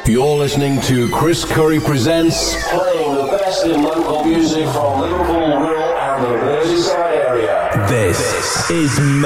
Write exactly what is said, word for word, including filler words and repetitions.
You're listening to Chris Curry Presents, playing the best in local music from Liverpool, Wirral and the Merseyside area. This is